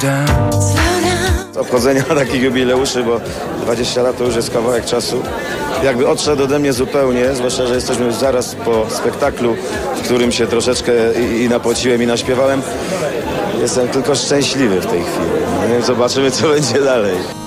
Obchodzenia takich jubileuszy, bo 20 lat to już jest kawałek czasu. Jakby odszedł ode mnie zupełnie, zwłaszcza, że jesteśmy już zaraz po spektaklu, w którym się troszeczkę i napociłem, i naśpiewałem. Jestem tylko szczęśliwy w tej chwili. No, zobaczymy, co będzie dalej.